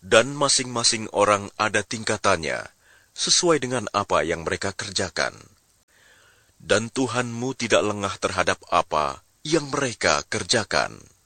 Dan masing-masing orang ada tingkatannya, sesuai dengan apa yang mereka kerjakan. Dan Tuhanmu tidak lengah terhadap apa yang mereka kerjakan.